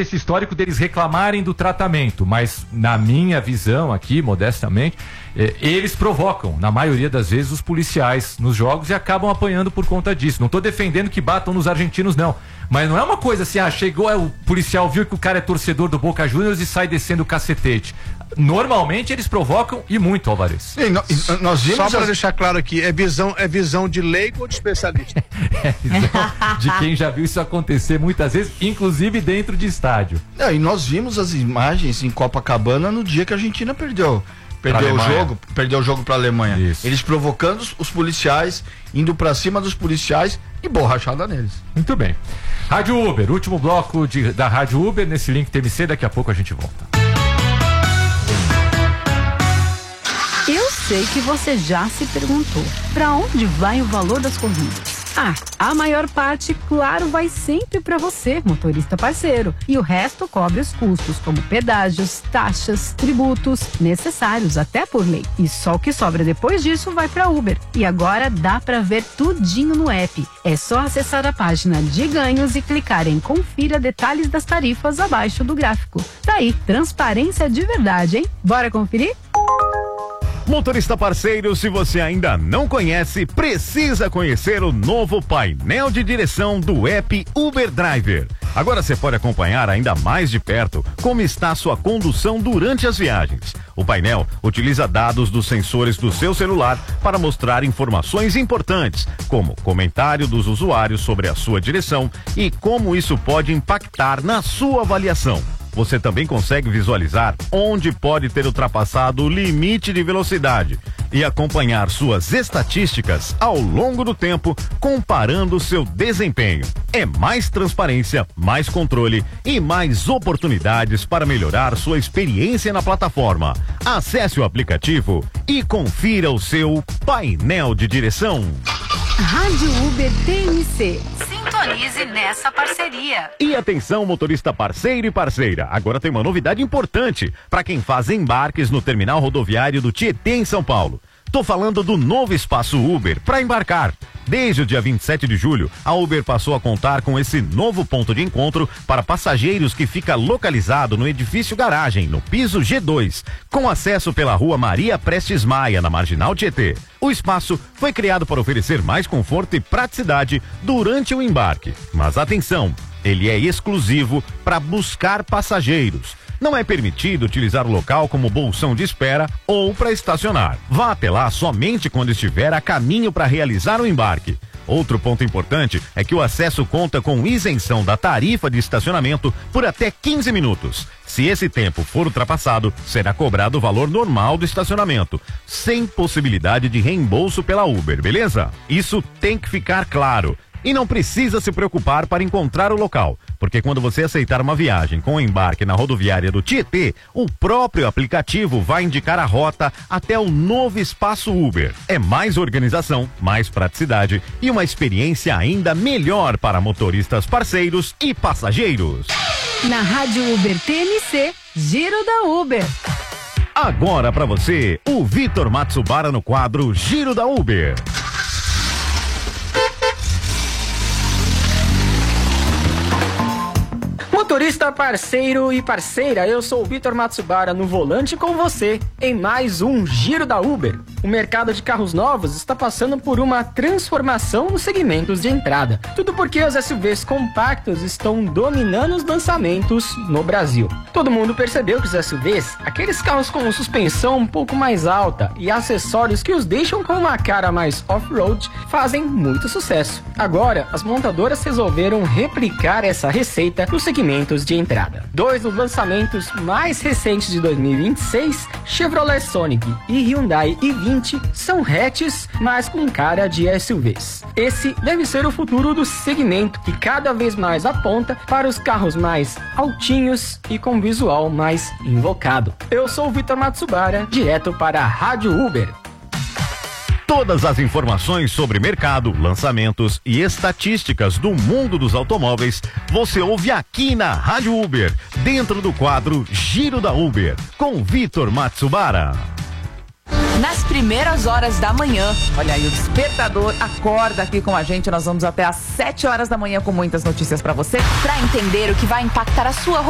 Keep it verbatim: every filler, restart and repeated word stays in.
existe esse histórico deles reclamarem do tratamento, mas na minha visão aqui, modestamente, eh, eles provocam, na maioria das vezes, os policiais nos jogos e acabam apanhando por conta disso. Não estou defendendo que batam nos argentinos, não. Mas não é uma coisa assim, ah, chegou, é, o policial viu que o cara é torcedor do Boca Juniors e sai descendo o cacetete. Normalmente eles provocam e muito, Alvarez. Sim, no, nós vimos. Só para as... deixar claro aqui, é visão, é visão de leigo ou de especialista? É visão de quem já viu isso acontecer muitas vezes, inclusive dentro de estádio. É, e nós vimos as imagens em Copacabana no dia que a Argentina perdeu. Perdeu o jogo, perdeu o jogo para a Alemanha. Isso. Eles provocando os, os policiais, indo para cima dos policiais e borrachada neles. Muito bem. Rádio Uber, último bloco de, da Rádio Uber, nesse link T M C, daqui a pouco a gente volta. Eu sei que você já se perguntou, para onde vai o valor das corridas? Ah, a maior parte, claro, vai sempre para você, motorista parceiro. E o resto cobre os custos, como pedágios, taxas, tributos, necessários até por lei. E só o que sobra depois disso vai para Uber. E agora dá para ver tudinho no app. É só acessar a página de ganhos e clicar em confira detalhes das tarifas abaixo do gráfico. Tá aí, transparência de verdade, hein? Bora conferir? Motorista parceiro, se você ainda não conhece, precisa conhecer o novo painel de direção do app Uber Driver. Agora você pode acompanhar ainda mais de perto como está a sua condução durante as viagens. O painel utiliza dados dos sensores do seu celular para mostrar informações importantes, como comentário dos usuários sobre a sua direção e como isso pode impactar na sua avaliação. Você também consegue visualizar onde pode ter ultrapassado o limite de velocidade e acompanhar suas estatísticas ao longo do tempo, comparando seu desempenho. É mais transparência, mais controle e mais oportunidades para melhorar sua experiência na plataforma. Acesse o aplicativo e confira o seu painel de direção. Rádio Uber T M C. Sintonize nessa parceria. E atenção, motorista parceiro e parceira. Agora tem uma novidade importante para quem faz embarques no terminal rodoviário do Tietê, em São Paulo. Tô falando do novo espaço Uber para embarcar. Desde o dia vinte e sete de julho, a Uber passou a contar com esse novo ponto de encontro para passageiros que fica localizado no edifício garagem, no piso G dois, com acesso pela rua Maria Prestes Maia, na Marginal Tietê. O espaço foi criado para oferecer mais conforto e praticidade durante o embarque. Mas atenção, ele é exclusivo para buscar passageiros. Não é permitido utilizar o local como bolsão de espera ou para estacionar. Vá até lá somente quando estiver a caminho para realizar o embarque. Outro ponto importante é que o acesso conta com isenção da tarifa de estacionamento por até quinze minutos. Se esse tempo for ultrapassado, será cobrado o valor normal do estacionamento, sem possibilidade de reembolso pela Uber, beleza? Isso tem que ficar claro. E não precisa se preocupar para encontrar o local, porque quando você aceitar uma viagem com embarque na rodoviária do Tietê, o próprio aplicativo vai indicar a rota até o novo espaço Uber. É mais organização, mais praticidade e uma experiência ainda melhor para motoristas parceiros e passageiros. Na Rádio Uber T M C, Giro da Uber. Agora para você, o Vitor Matsubara no quadro Giro da Uber. Motorista parceiro e parceira, eu sou o Vitor Matsubara no volante com você em mais um Giro da Uber. O mercado de carros novos está passando por uma transformação nos segmentos de entrada. Tudo porque os S U Vs compactos estão dominando os lançamentos no Brasil. Todo mundo percebeu que os S U Vs, aqueles carros com suspensão um pouco mais alta e acessórios que os deixam com uma cara mais off-road, fazem muito sucesso. Agora, as montadoras resolveram replicar essa receita nos segmentos de entrada. Dois dos lançamentos mais recentes de dois mil e vinte e seis, Chevrolet Sonic e Hyundai i vinte, são hatches, mas com cara de S U Vs. Esse deve ser o futuro do segmento, que cada vez mais aponta para os carros mais altinhos e com visual mais invocado. Eu sou o Vitor Matsubara, direto para a Rádio Uber. Todas as informações sobre mercado, lançamentos e estatísticas do mundo dos automóveis você ouve aqui na Rádio Uber, dentro do quadro Giro da Uber, com Vitor Matsubara. Nas primeiras horas da manhã, olha aí, o despertador acorda aqui com a gente. Nós vamos até às sete horas da manhã com muitas notícias para você, para entender o que vai impactar a sua